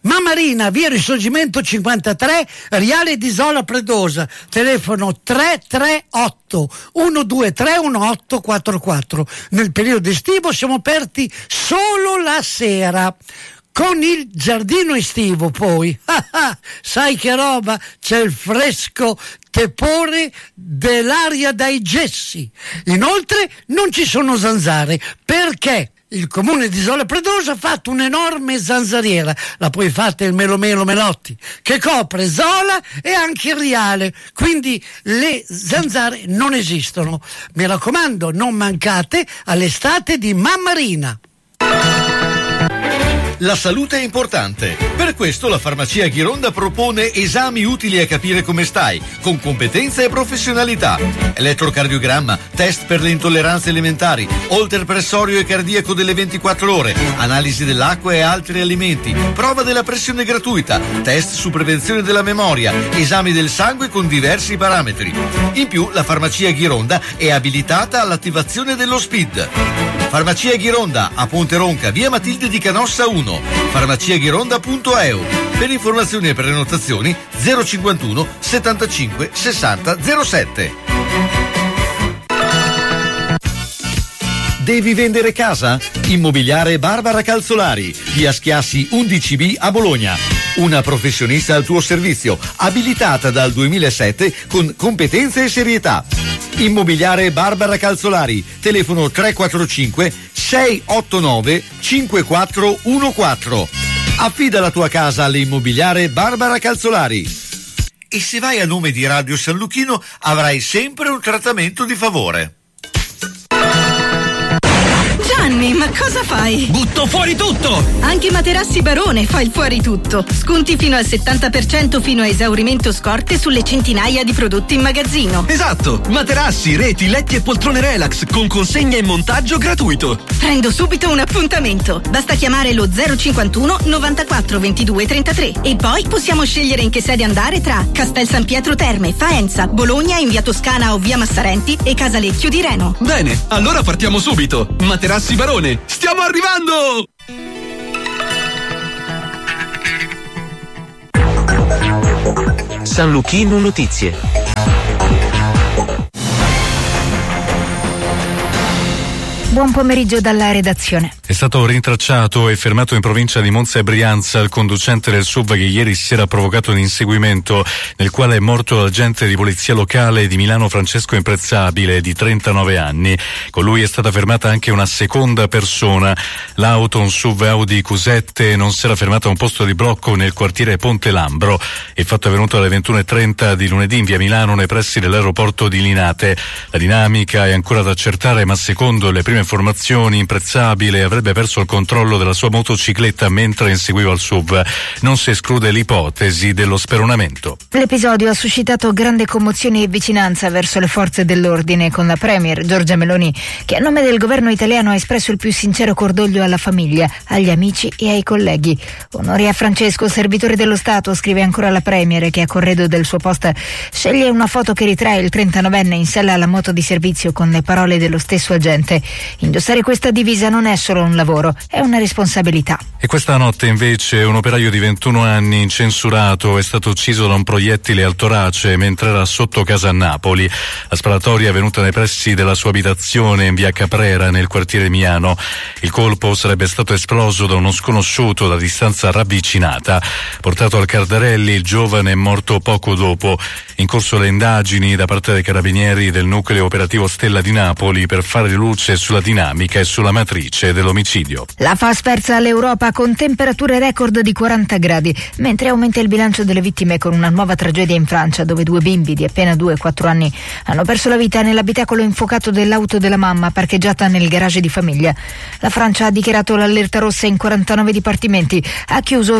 Mammarina, via Risorgimento 53, Riale di Isola Predosa, telefono 338 123 1844. Nel periodo estivo siamo aperti solo la sera. Con il giardino estivo poi, sai che roba, c'è il fresco tepore dell'aria dai gessi. Inoltre non ci sono zanzare, perché il comune di Isola Predosa ha fatto un'enorme zanzariera, la poi fatta il Melomelo Melotti, che copre Zola e anche il Riale, quindi le zanzare non esistono. Mi raccomando, non mancate all'estate di Mammarina. La salute è importante. Per questo la farmacia Ghironda propone esami utili a capire come stai, con competenza e professionalità. Elettrocardiogramma, test per le intolleranze alimentari, holter pressorio e cardiaco delle 24 ore, analisi dell'acqua e altri alimenti, prova della pressione gratuita, test su prevenzione della memoria, esami del sangue con diversi parametri. In più, la farmacia Ghironda è abilitata all'attivazione dello SPID. Farmacia Ghironda a Ponte Ronca, via Matilde di Canossa 1, farmaciaghironda.eu. Per informazioni e prenotazioni 051 75 60 07. Devi vendere casa? Immobiliare Barbara Calzolari, via Schiassi 11B a Bologna. Una professionista al tuo servizio, abilitata dal 2007 con competenze e serietà. Immobiliare Barbara Calzolari, telefono 345 689 5414. Affida la tua casa all'immobiliare Barbara Calzolari. E se vai a nome di Radio San Luchino avrai sempre un trattamento di favore. Gianni, ma cosa fai? Butto fuori tutto! Anche Materassi Barone fa il fuori tutto. Sconti fino al 70% fino a esaurimento scorte sulle centinaia di prodotti in magazzino. Esatto! Materassi, reti, letti e poltrone relax con consegna e montaggio gratuito. Prendo subito un appuntamento. Basta chiamare lo 051 94 22 33 e poi possiamo scegliere in che sede andare tra Castel San Pietro Terme, Faenza, Bologna in via Toscana o via Massarenti e Casalecchio di Reno. Bene, allora partiamo subito. Materassi Barone, stiamo arrivando! San Luchino Notizie. Buon pomeriggio dalla redazione. È stato rintracciato e fermato in provincia di Monza e Brianza il conducente del SUV che ieri si era provocato un inseguimento nel quale è morto l'agente di polizia locale di Milano Francesco Imprezzabile di 39 anni. Con lui è stata fermata anche una seconda persona. L'auto, un SUV Audi Q7, non si era fermata a un posto di blocco nel quartiere Ponte Lambro. Il fatto è avvenuto alle 21:30 di lunedì in via Milano nei pressi dell'aeroporto di Linate. La dinamica è ancora da accertare, ma secondo le prime informazioni Imprezzabile avrebbe perso il controllo della sua motocicletta mentre inseguiva il SUV. Non si esclude l'ipotesi dello speronamento. L'episodio ha suscitato grande commozione e vicinanza verso le forze dell'ordine, con la premier Giorgia Meloni che a nome del governo italiano ha espresso il più sincero cordoglio alla famiglia, agli amici e ai colleghi. Onore a Francesco, servitore dello Stato, scrive ancora la premier, che a corredo del suo post sceglie una foto che ritrae il 39enne in sella alla moto di servizio con le parole dello stesso agente: indossare questa divisa non è solo un lavoro, è una responsabilità. E questa notte invece un operaio di 21 anni incensurato è stato ucciso da un proiettile al torace mentre era sotto casa a Napoli. La sparatoria è avvenuta nei pressi della sua abitazione in via Caprera nel quartiere Miano. Il colpo sarebbe stato esploso da uno sconosciuto da distanza ravvicinata. Portato al Cardarelli, il giovane è morto poco dopo. In corso le indagini da parte dei carabinieri del nucleo operativo Stella di Napoli per fare luce sulla dinamica e sulla matrice dell'omicidio. La FAS persa all'Europa con temperature record di 40 gradi, mentre aumenta il bilancio delle vittime con una nuova tragedia in Francia, dove 2 bimbi di appena 2 e 4 anni hanno perso la vita nell'abitacolo infuocato dell'auto della mamma parcheggiata nel garage di famiglia. La Francia ha dichiarato l'allerta rossa in 49 dipartimenti, ha chiuso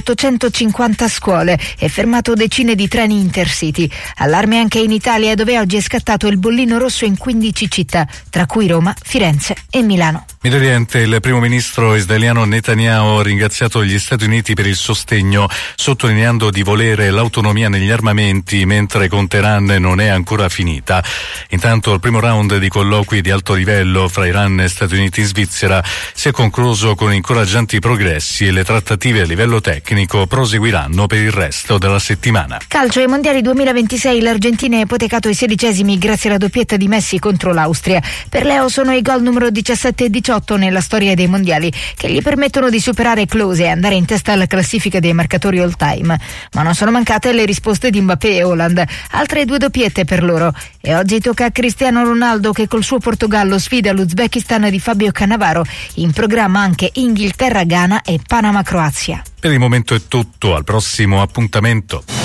850 scuole e fermato decine di treni intercity. Allarme anche in Italia, dove oggi è scattato il bollino rosso in 15 città, tra cui Roma, Firenze e Milano. Medio Oriente, il primo ministro israeliano Netanyahu ha ringraziato gli Stati Uniti per il sostegno, sottolineando di volere l'autonomia negli armamenti, mentre con Teheran non è ancora finita. Intanto il primo round di colloqui di alto livello fra Iran e Stati Uniti in Svizzera si è concluso con incoraggianti progressi e le trattative a livello tecnico proseguiranno per il resto della settimana. Calcio ai mondiali 2026, l'Argentina ha ipotecato i 16esimi grazie alla doppietta di Messi contro l'Austria. Per Leo sono i gol numero 17 e 18 nella storia dei mondiali, che gli permettono di superare Klose e andare in testa alla classifica dei marcatori all time. Ma non sono mancate le risposte di Mbappé e Haaland, altre 2 doppiette per loro. E oggi tocca a Cristiano Ronaldo, che col suo Portogallo sfida l'Uzbekistan di Fabio Cannavaro. In programma anche Inghilterra-Ghana e Panama-Croazia. Per il momento è tutto, al prossimo appuntamento.